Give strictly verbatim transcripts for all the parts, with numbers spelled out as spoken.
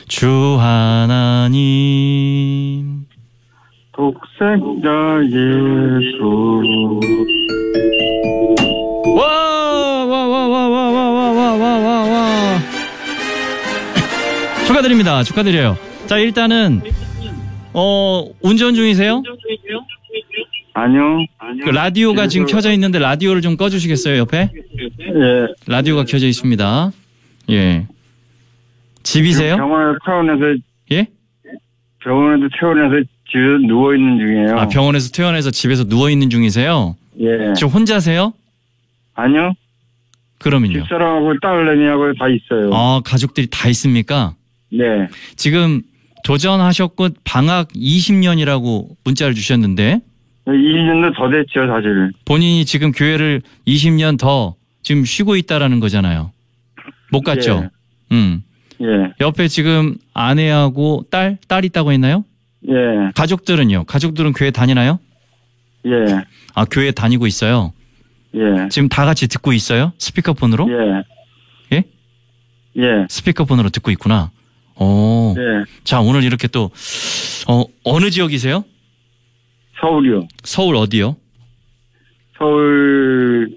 주 하나님 독생자 예수. 와, 와, 와, 와, 와, 와, 와, 와, 와, 와, 와. 축하드립니다. 축하드려요. 자, 일단은, 어, 운전 중이세요? 아니요. 그 라디오가 지금 켜져 있는데 라디오를 좀 꺼주시겠어요, 옆에? 예. 라디오가 켜져 있습니다. 예. 집이세요? 병원에서 퇴원해서, 예? 병원에서 퇴원해서 집에 누워있는 중이에요. 아, 병원에서 퇴원해서 집에서 누워있는 중이세요? 예. 지금 혼자세요? 아니요. 그러면요? 집사람하고 딸내미하고 다 있어요. 아, 가족들이 다 있습니까? 네. 지금 도전하셨고 방학 이십 년이라고 문자를 주셨는데 이십 년도 더 됐죠, 사실. 본인이 지금 교회를 이십 년 더 지금 쉬고 있다라는 거잖아요. 못 갔죠? 예. 음. 예. 옆에 지금 아내하고 딸? 딸 있다고 했나요? 예. 가족들은요? 가족들은 교회 다니나요? 예. 아, 교회 다니고 있어요? 예. 지금 다 같이 듣고 있어요? 스피커폰으로? 예. 예? 예. 스피커폰으로 듣고 있구나. 오. 예. 자, 오늘 이렇게 또, 어, 어느 지역이세요? 서울이요. 서울 어디요? 서울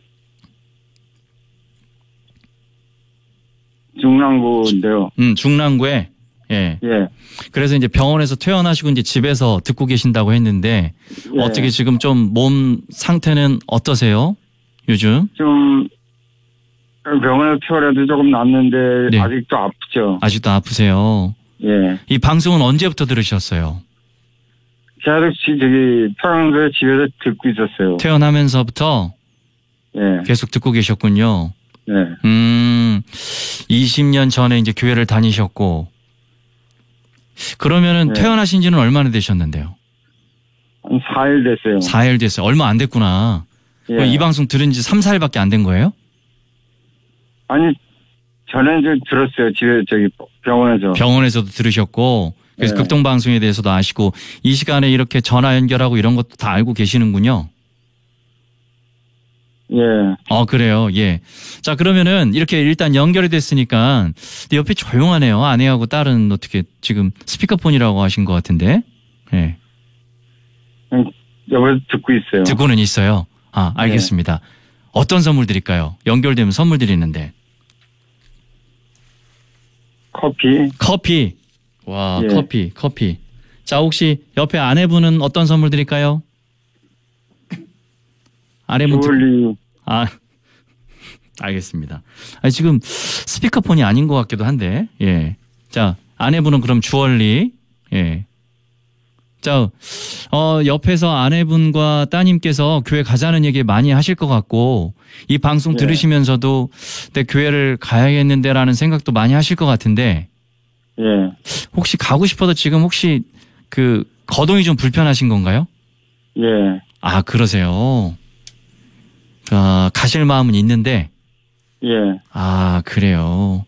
중랑구인데요. 음, 중랑구에. 예. 예. 그래서 이제 병원에서 퇴원하시고 이제 집에서 듣고 계신다고 했는데 예. 어떻게 지금 좀 몸 상태는 어떠세요? 요즘? 좀 병원에서 퇴원해도 조금 낫는데 네. 아직도 아프죠. 아직도 아프세요. 예. 이 방송은 언제부터 들으셨어요? 계속 지- 저기 평양에서 집에서 듣고 있었어요. 퇴원하면서부터 예. 계속 듣고 계셨군요. 네. 음, 이십 년 전에 이제 교회를 다니셨고 그러면은 네. 퇴원하신 지는 얼마나 되셨는데요? 한 사 일 됐어요. 사 일 됐어요. 얼마 안 됐구나. 예. 그럼 이 방송 들은 지 삼, 사 일밖에 안 된 거예요? 아니 전에 좀 들었어요. 집에 저기 병원에서. 병원에서도 들으셨고 그래서 네. 극동방송에 대해서도 아시고 이 시간에 이렇게 전화 연결하고 이런 것도 다 알고 계시는군요. 예. 어, 그래요. 예. 자, 그러면은 이렇게 일단 연결이 됐으니까 근데 옆에 조용하네요. 아내하고 딸은 어떻게 지금 스피커폰이라고 하신 것 같은데. 예. 여기서 듣고 있어요. 듣고는 있어요. 아, 알겠습니다. 어떤 선물 드릴까요? 연결되면 선물 드리는데. 커피. 커피. 와, 예. 커피, 커피. 자, 혹시 옆에 아내분은 어떤 선물 드릴까요? 아내분. 듣- 주얼리. 아, 알겠습니다. 아니, 지금 스피커폰이 아닌 것 같기도 한데, 예. 자, 아내분은 그럼 주얼리, 예. 자, 어, 옆에서 아내분과 따님께서 교회 가자는 얘기 많이 하실 것 같고, 이 방송 예. 들으시면서도 내 교회를 가야겠는데라는 생각도 많이 하실 것 같은데, 예. 혹시 가고 싶어도 지금 혹시 그 거동이 좀 불편하신 건가요? 예. 아, 그러세요. 아, 가실 마음은 있는데, 예. 아, 그래요.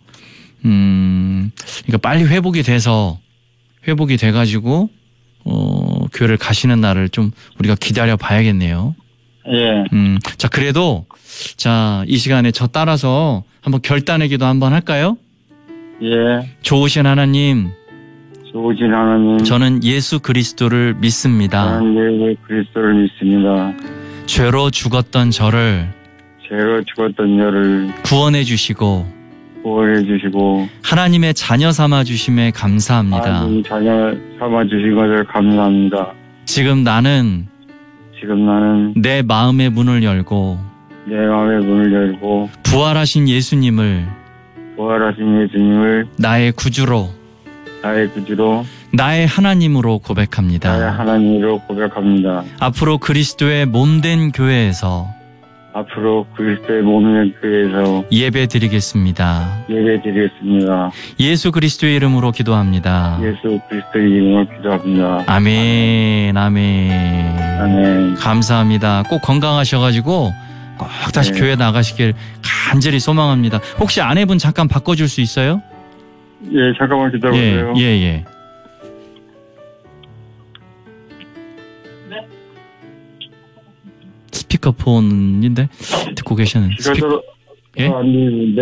음, 그러니까 빨리 회복이 돼서, 회복이 돼가지고, 어, 교회를 가시는 날을 좀 우리가 기다려 봐야겠네요. 예. 음, 자, 그래도, 자, 이 시간에 저 따라서 한번 결단의 기도 한번 할까요? 예. 좋으신 하나님, 좋으신 하나님. 저는 예수 그리스도를 믿습니다. 저는 예수 그리스도를 믿습니다. 죄로 죽었던 저를 죄로 죽었던 저를 구원해 주시고, 구원해 주시고 하나님의 자녀 삼아 주심에 감사합니다. 하나님 자녀 삼아 주신 것을 감사합니다. 지금 나는 지금 나는 내 마음의 문을 열고 내 마음의 문을 열고 부활하신 예수님을 부활하신 예수님을 나의 구주로 나의 구주로 나의 하나님으로 나의 고백합니다. 하나님으로 고백합니다. 앞으로 그리스도의 몸된 교회에서 앞으로 그리스도의 몸의 교회에서 예배 드리겠습니다. 예배 드리겠습니다. 예수 그리스도의 이름으로 기도합니다. 예수 그리스도의 이름으로 기도합니다. 아멘, 아멘. 아멘. 감사합니다. 꼭 건강하셔가지고 꼭 다시 네. 교회 나가시길 간절히 소망합니다. 혹시 아내분 잠깐 바꿔줄 수 있어요? 예, 잠깐만 예, 기다려주세요. 예, 예. 스피커폰인데 듣고 계시는 이거 스피커. 예? 안 되는데.